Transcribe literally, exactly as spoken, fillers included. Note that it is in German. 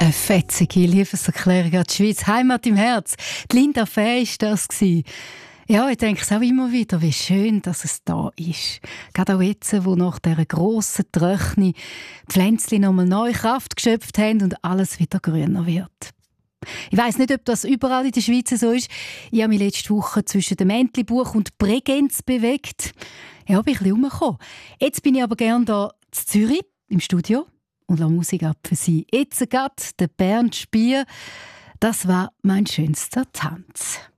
Eine fetzige Liebeserklärung an die Schweiz. Heimat im Herz. Die Linda Fey war das. Ja, ich denke es auch immer wieder, wie schön, dass es da ist. Gerade auch jetzt, wo nach dieser grossen Trockenung die Pflänzchen nochmal neue Kraft geschöpft haben und alles wieder grüner wird. Ich weiss nicht, ob das überall in der Schweiz so ist. Ich habe mich letzte Woche zwischen dem Entlebuch und Bregenz bewegt. Ja, bin ich ein bisschen rumgekommen. Jetzt bin ich aber gerne hier in Zürich im Studio und lasse Musik ab für Sie. Jetzt gerade der Bernd Spier. Das war mein schönster Tanz.